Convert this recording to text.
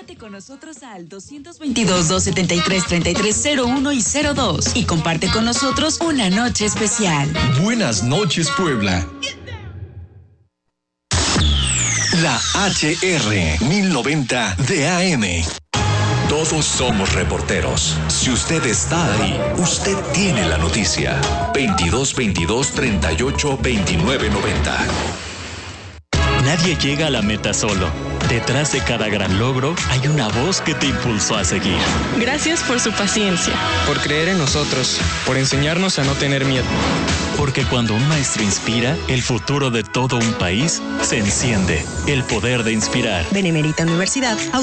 Comunícate con nosotros al 222-273-3301 y 02 y comparte con nosotros una noche especial. Buenas noches, Puebla. La HR 1090 de AM. Todos somos reporteros. Si usted está ahí, usted tiene la noticia. 2222-382990. Nadie llega a la meta solo. Detrás de cada gran logro hay una voz que te impulsó a seguir. Gracias por su paciencia. Por creer en nosotros. Por enseñarnos a no tener miedo. Porque cuando un maestro inspira, el futuro de todo un país se enciende. El poder de inspirar. Benemérita Universidad